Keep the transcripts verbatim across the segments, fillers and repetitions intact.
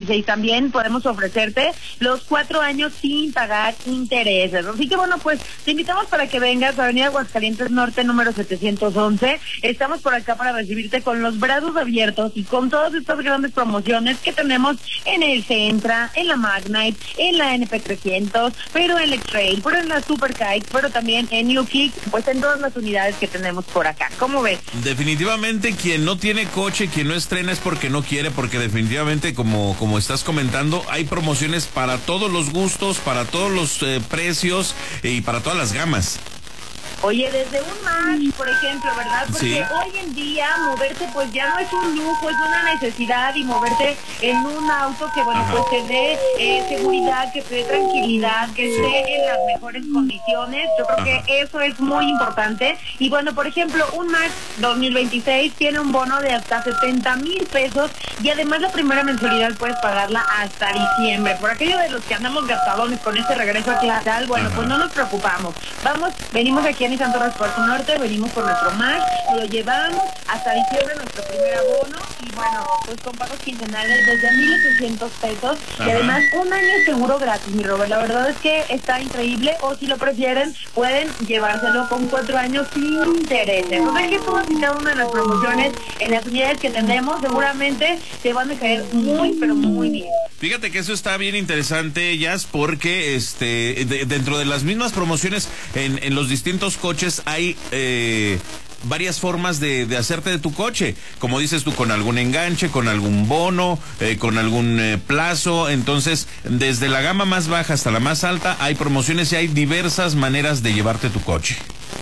veintiséis también podemos ofrecerte los cuatro años sin pagar intereses. Así que bueno, pues te invitamos para que vengas a Avenida Aguascalientes Norte, número setecientos once. Estamos por acá para recibirte con los brazos abiertos y con todas estas grandes promociones que tenemos en el Centra, en la Magnite, en la N P trescientos, pero en la X-Trail, pero en la Super Kite, pero también en New Kick, pues en todas las unidades que tenemos por acá. ¿Cómo ves? Definitivamente quien no tiene coche, quien no estrena es porque no quiere, porque definitivamente como, como estás comentando, hay promociones para todos los gustos, para todos los eh, precios y para todas las gamas. Oye, desde un Match, por ejemplo, ¿verdad? Porque sí. hoy en día moverte pues ya no es un lujo, es una necesidad, y moverte en un auto que, bueno, Ajá. pues te dé eh, seguridad, que te dé tranquilidad, que esté en las mejores condiciones. Yo creo Ajá. que eso es muy importante. Y bueno, por ejemplo, un Match dos mil veintiséis tiene un bono de hasta setenta mil pesos y además la primera mensualidad puedes pagarla hasta diciembre. Por aquello de los que andamos gastadones con este regreso a clase, bueno, Ajá. pues no nos preocupamos. Vamos, venimos aquí a Nissan Torres Puerto Norte, venimos por nuestro Match, lo llevamos hasta diciembre, nuestro primer abono, y bueno, pues con pagos quincenales desde mil ochocientos pesos. Ajá. Y además un año seguro gratis, mi Robert. La verdad es que está increíble, o si lo prefieren, pueden llevárselo con cuatro años sin intereses. Entonces, que todas y cada una de las promociones en las unidades que tenemos seguramente te van a caer muy, pero muy bien. Fíjate que eso está bien interesante, Jazz, porque este de, dentro de las mismas promociones en, en los distintos coches hay eh, varias formas de, de hacerte de tu coche, como dices tú, con algún enganche, con algún bono, eh, con algún eh, plazo. Entonces, desde la gama más baja hasta la más alta hay promociones y hay diversas maneras de llevarte tu coche.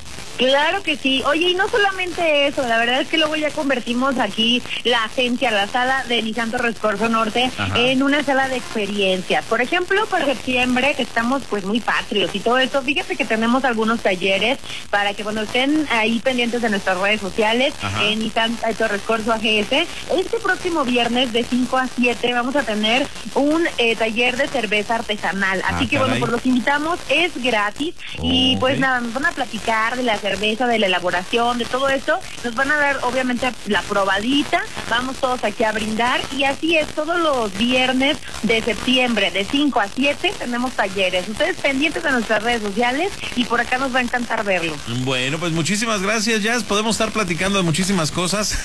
Claro que sí. Oye, y no solamente eso, la verdad es que luego ya convertimos aquí la agencia, la sala de Nissan Torres Corso Norte, Ajá. en una sala de experiencias. Por ejemplo, para septiembre, que estamos pues muy patrios y todo eso, fíjate que tenemos algunos talleres para que cuando estén ahí pendientes de nuestras redes sociales, Ajá. en Nissan Torres Corso A G S. Este próximo viernes de cinco a siete vamos a tener un eh, taller de cerveza artesanal. Así ah, que caray. bueno, pues los invitamos, es gratis, oh, y pues okay. nada, nos van a platicar de la cerveza, de la elaboración, de todo esto. Nos van a dar obviamente la probadita, vamos todos aquí a brindar, y así es, todos los viernes de septiembre de cinco a siete tenemos talleres. Ustedes pendientes de nuestras redes sociales y por acá nos va a encantar verlo. Bueno, pues muchísimas gracias, Jazz. Podemos estar platicando de muchísimas cosas.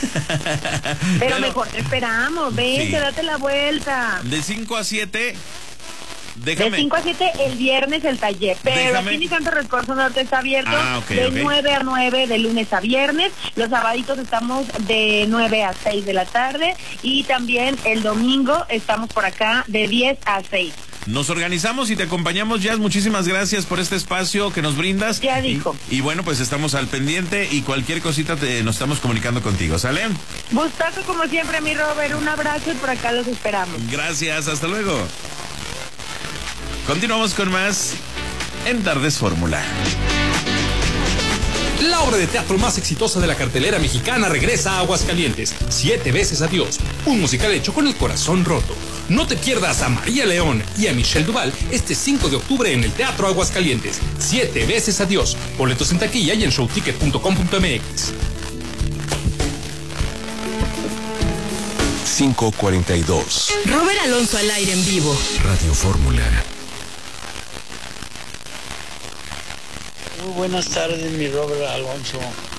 Pero, Pero mejor te esperamos, vente, sí. date la vuelta. De cinco a siete... Déjame. De cinco a siete el viernes el taller, pero Déjame. aquí Nissan Torres Corso Norte está abierto ah, okay, de okay. nueve a nueve de lunes a viernes. Los sabaditos estamos de nueve a seis de la tarde, y también el domingo estamos por acá de diez a seis. Nos organizamos y te acompañamos, Jazz. Muchísimas gracias por este espacio que nos brindas. Ya dijo. Y, y bueno, pues estamos al pendiente, y cualquier cosita te, nos estamos comunicando contigo, ¿sale? Gustazo como siempre, mi Robert. Un abrazo y por acá los esperamos. Gracias, hasta luego. Continuamos con más en Tardes Fórmula. La obra de teatro más exitosa de la cartelera mexicana regresa a Aguascalientes. Siete veces adiós. Un musical hecho con el corazón roto. No te pierdas a María León y a Michelle Duval este cinco de octubre en el Teatro Aguascalientes. Siete veces adiós. Boletos en taquilla y en showticket punto com punto m x. cinco cuarenta y dos. Robert Alonso al aire en vivo. Radio Fórmula. Muy buenas tardes, mi Robert Alonso.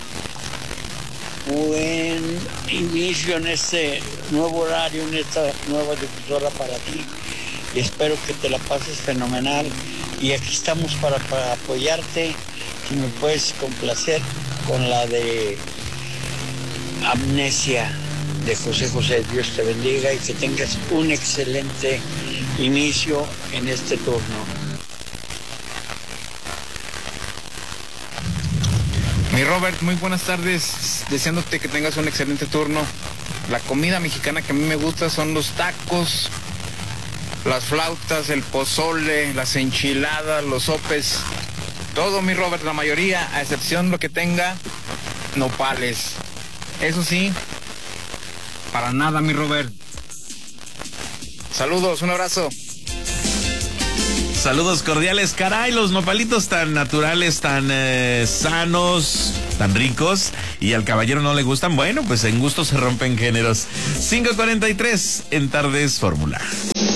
Buen inicio en este nuevo horario, en esta nueva difusora para ti. Y espero que te la pases fenomenal. Y aquí estamos para, para apoyarte. Si me puedes complacer con la de Amnesia de José José. Dios te bendiga y que tengas un excelente inicio en este turno. Mi Robert, muy buenas tardes, deseándote que tengas un excelente turno. La comida mexicana que a mí me gusta son los tacos, las flautas, el pozole, las enchiladas, los sopes, todo, mi Robert, la mayoría, a excepción lo que tenga nopales. Eso sí, para nada, mi Robert. Saludos, un abrazo. Saludos cordiales, caray, los nopalitos tan naturales, tan eh, sanos, tan ricos. y al caballero no le gustan, bueno, pues en gusto se rompen géneros. cinco cuarenta y tres en Tardes Fórmula.